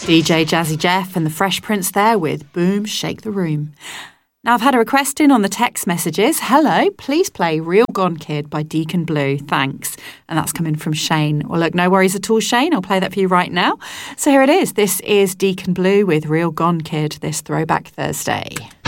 DJ Jazzy Jeff and the Fresh Prince there with Boom Shake the Room. Now, I've had a request in on the text messages. Hello, please play Real Gone Kid by Deacon Blue. Thanks. And that's coming from Shane. Well, look, no worries at all, Shane. I'll play that for you right now. So here it is. This is Deacon Blue with Real Gone Kid, this Throwback Thursday.